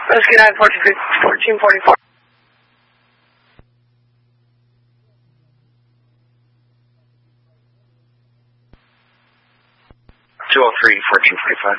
Rescue 9, 1444. 203, 1445.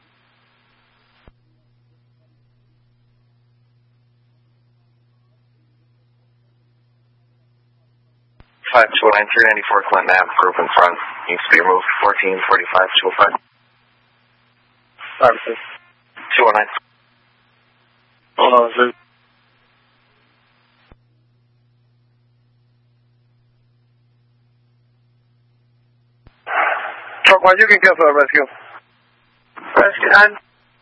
529394 Clinton Ave, group in front. Needs to be removed. 1445, 205. Services. 209. Hold on, sir. Truck 1, you can cancel a rescue. Rescue 9.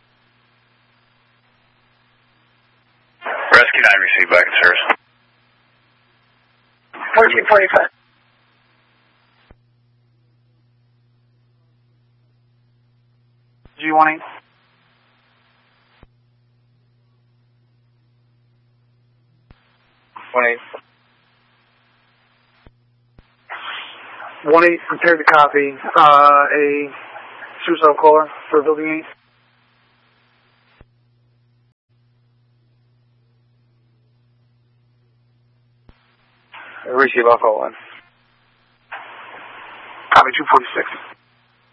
Rescue 9, received back in service. 1445. G18. One eight, prepared to copy. A suicide caller for building 8. Receive off 01. Copy 246.